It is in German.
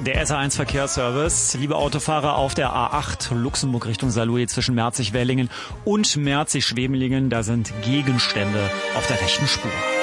Der SR1 Verkehrsservice. Liebe Autofahrer auf der A8 Luxemburg Richtung Saarlouis zwischen Merzig-Wellingen und Merzig-Schwemelingen, da sind Gegenstände auf der rechten Spur.